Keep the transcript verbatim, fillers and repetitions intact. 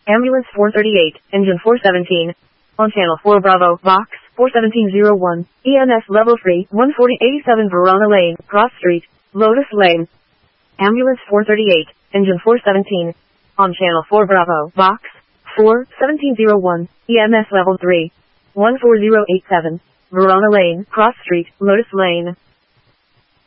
Ambulance four thirty-eight, engine four seventeen. On channel four Bravo, box four seventeen oh one, E M S level three, one forty eighty-seven Verona Lane, Cross Street, Lotus Lane. Ambulance four thirty-eight, engine four seventeen. On channel four Bravo, box four seventeen oh one, E M S level three, one four oh eight seven, Verona Lane, Cross Street, Lotus Lane.